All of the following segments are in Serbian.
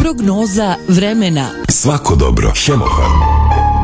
Prognoza vremena. Svako dobro. Hemofarm.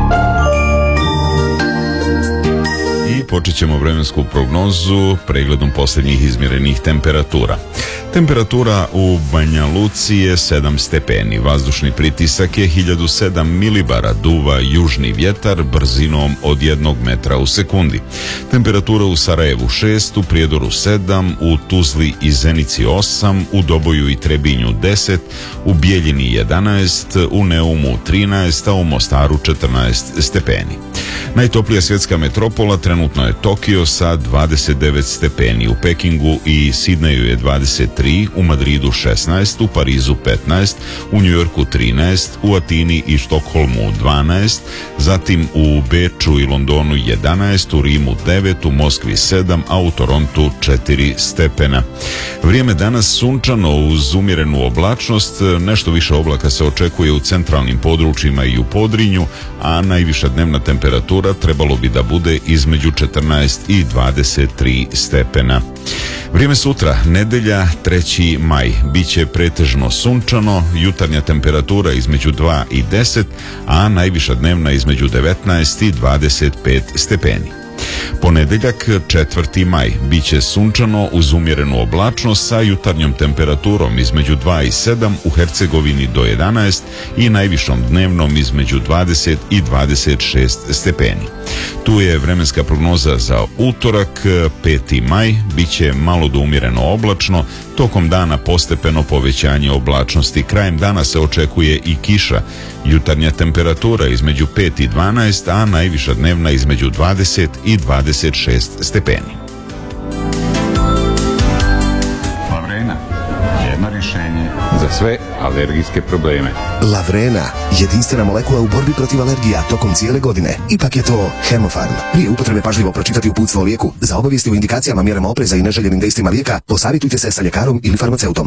I počet ćemo vremensku prognozu pregledom posljednjih izmjerenih temperatura. Temperatura u Banja Luci je 7 stepeni, vazdušni pritisak je 1007 milibara, duva južni vjetar brzinom od 1 metra u sekundi. Temperatura u Sarajevu 6, u Prijedoru 7, u Tuzli i Zenici 8, u Doboju i Trebinju 10, u Bijeljini 11, u Neumu 13, a u Mostaru 14 stepeni. Najtoplija svjetska metropola trenutno je Tokio sa 29 stepeni, u Pekingu i Sidneju je 23, u Madridu 16, u Parizu 15, u Njujorku 13, u Atini i Štokholmu 12, zatim u Beču i Londonu 11, u Rimu 9, u Moskvi 7, a u Torontu 4 stepena. Vrijeme danas sunčano uz umjerenu oblačnost, nešto više oblaka se očekuje u centralnim područjima i u Podrinju, a najviša dnevna temperatura trebalo bi da bude između 14 i 23 stepena. Vrijeme sutra, nedelja, 3. maj, biće pretežno sunčano, jutarnja temperatura između 2 i 10, a najviša dnevna između 19 i 25 stepeni. Ponedeljak, 4. maj, biće sunčano uz umjerenu oblačnost sa jutarnjom temperaturom između 2 i 7, u Hercegovini do 11 i najvišom dnevnom između 20 i 26 stepeni. Tu je vremenska prognoza za utorak, 5. maj, biće malo do umjereno oblačno, tokom dana postepeno povećanje oblačnosti. Krajem dana se očekuje i kiša. Jutarnja temperatura između 5 i 12, a najviša dnevna između 20 i 26 stepeni. Lavrena, jedno rješenje za sve alergijske probleme. Lavrena, jedinstvena molekula u borbi protiv alergija tokom cijele godine. Ipak je to Hemofarm. Prije upotrebe pažljivo pročitati uputstvo o lijeku. Za obavijesti o indikacijama, mjerama opreza i neželjenim dejstvima lijeka, posavjetujte se sa ljekarom ili farmaceutom.